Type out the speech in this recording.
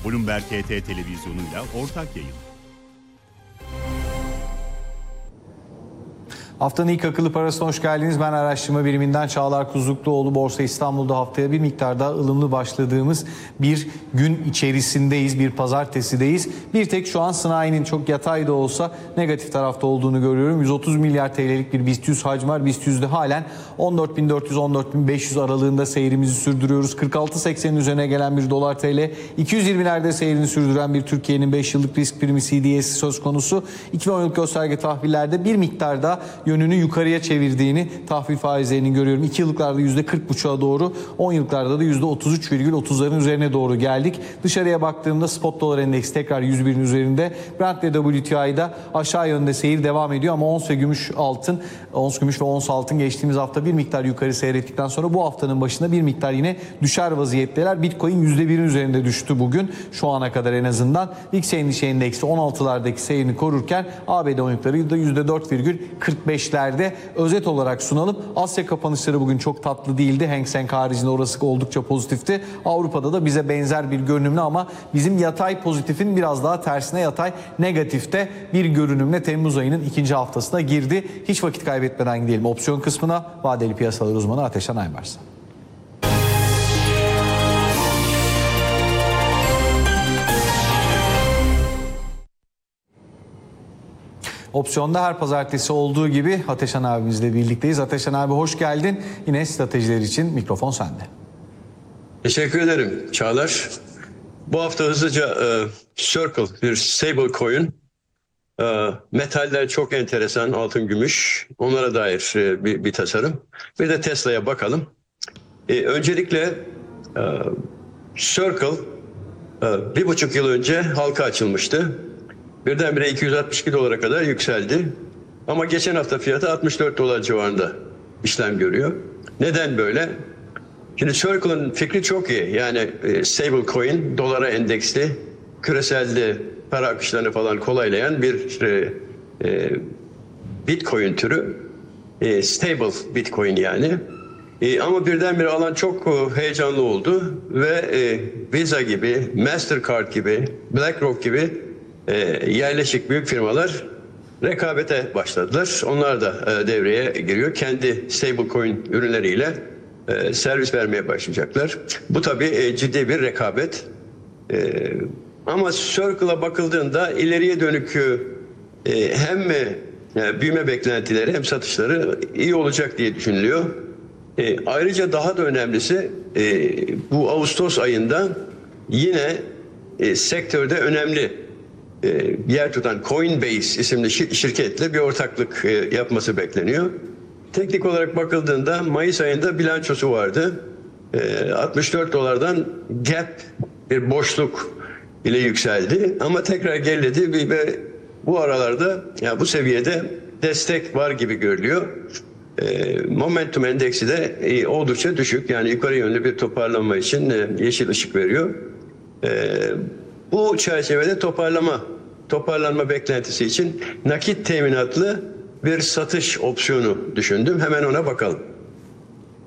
Bloomberg HT televizyonuyla ortak yayın. Haftanın ilk akıllı parasına hoş geldiniz. Ben araştırma biriminden Çağlar Kuzlukluoğlu. Borsa İstanbul'da haftaya bir miktar daha ılımlı başladığımız bir gün içerisindeyiz. Bir pazartesideyiz. Bir tek şu an sanayinin çok yatay da olsa negatif tarafta olduğunu görüyorum. 130 milyar TL'lik bir BIST 100 hacmi var. BIST 100'de halen 14.400-14.500 aralığında seyrimizi sürdürüyoruz. 46.80'in üzerine gelen bir dolar TL. 220'lerde seyrini sürdüren bir Türkiye'nin 5 yıllık risk primi CDS'i söz konusu. 2010 yıllık gösterge tahvillerde bir miktar daha yönünü yukarıya çevirdiğini tahvil faizlerinin görüyorum. 2 yıllıklarda %40,5'a doğru, 10 yıllıklarda da %33,30'ların üzerine doğru geldik. Dışarıya baktığımda spot dolar endeksi tekrar 101'in üzerinde. Brent ve WTI'da aşağı yönde seyir devam ediyor ama ons gümüş ve ons altın geçtiğimiz hafta bir miktar yukarı seyrettikten sonra bu haftanın başında bir miktar yine düşer vaziyetteler. Bitcoin %1'in üzerinde düştü bugün şu ana kadar en azından. VIX endişe endeksi 16'lardaki seyrini korurken ABD oyuncuları da %4,45'lerde. Özet olarak sunalım. Asya kapanışları bugün çok tatlı değildi. Hang Seng haricinde orası oldukça pozitifti. Avrupa'da da bize benzer bir görünümle ama bizim yatay pozitifin biraz daha tersine yatay negatifte bir görünümle Temmuz ayının ikinci haftasına girdi. Hiç vakit kaybetmeden gidelim opsiyon kısmına. Vadeli piyasalar uzmanı Ateşen Aybarslan. Opsiyonda her pazartesi olduğu gibi Ateşen abimizle birlikteyiz. Ateşen abi hoş geldin. Yine stratejiler için mikrofon sende. Teşekkür ederim Çağlar. Bu hafta hızlıca Circle bir stable coin. Metaller çok enteresan, altın, gümüş. Onlara dair bir tasarım. Bir de Tesla'ya bakalım. Öncelikle Circle 1,5 yıl önce halka açılmıştı. Birdenbire 262 dolara kadar yükseldi. Ama geçen hafta fiyatı 64 dolar civarında işlem görüyor. Neden böyle? Şimdi Circle'ın fikri çok iyi. Yani stable coin, dolara endeksli, küreselde para akışlarını falan kolaylayan bir Bitcoin türü. Stable Bitcoin yani. Ama birdenbire alan çok heyecanlı oldu ve Visa gibi, Mastercard gibi, BlackRock gibi yerleşik büyük firmalar rekabete başladılar. Onlar da devreye giriyor. Kendi stablecoin ürünleriyle servis vermeye başlayacaklar. Bu tabii ciddi bir rekabet. Ama Circle'a bakıldığında ileriye dönük hem büyüme beklentileri hem satışları iyi olacak diye düşünülüyor. Ayrıca daha da önemlisi bu Ağustos ayında yine sektörde önemli yer tutan Coinbase isimli şirketle bir ortaklık yapması bekleniyor. Teknik olarak bakıldığında Mayıs ayında bilançosu vardı. 64 dolardan gap bir boşluk ile yükseldi ama tekrar geriledi ve bu aralarda yani bu seviyede destek var gibi görülüyor. Momentum endeksi de oldukça düşük, yani yukarı yönlü bir toparlanma için yeşil ışık veriyor. Bu çerçevede toparlanma beklentisi için nakit teminatlı bir satış opsiyonu düşündüm. Hemen ona bakalım.